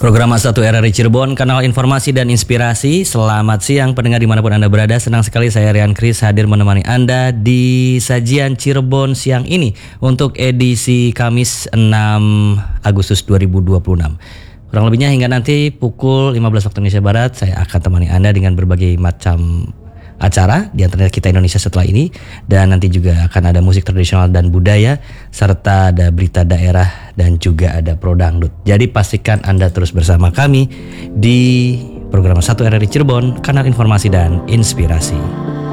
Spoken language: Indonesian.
Program A1 RRI Cirebon, kanal informasi dan inspirasi. Selamat siang pendengar dimanapun Anda berada. Senang sekali saya Rian Kris hadir menemani Anda di sajian Cirebon siang ini untuk edisi Kamis 6 Agustus 2026. Kurang lebihnya hingga nanti pukul 15 waktu Indonesia Barat saya akan temani Anda dengan berbagai macam acara di antaranya Kita Indonesia setelah ini, dan nanti juga akan ada musik tradisional dan budaya serta ada berita daerah dan juga ada pro dangdut. Jadi pastikan Anda terus bersama kami di program 1 RRI Cirebon, kanal informasi dan inspirasi.